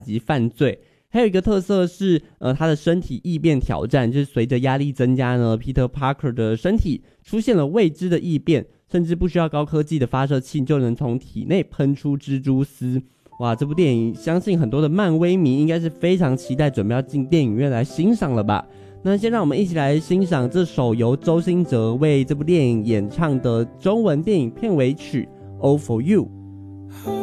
及犯罪。还有一个特色是他的身体异变挑战，就是随着压力增加呢 Peter Parker 的身体出现了未知的异变，甚至不需要高科技的发射器就能从体内喷出蜘蛛丝。哇，这部电影相信很多的漫威迷应该是非常期待，准备要进电影院来欣赏了吧。那先让我们一起来欣赏这首由周兴哲为这部电影演唱的中文电影片尾曲 All For You。